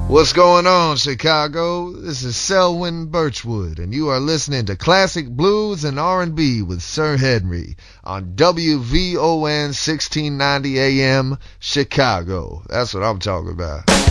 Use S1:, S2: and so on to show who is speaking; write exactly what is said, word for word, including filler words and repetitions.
S1: What's going on, Chicago? This is Selwyn Birchwood, and you are listening to Classic Blues and R and B with Sir Henry on W V O N sixteen ninety A M Chicago. That's what I'm talking about.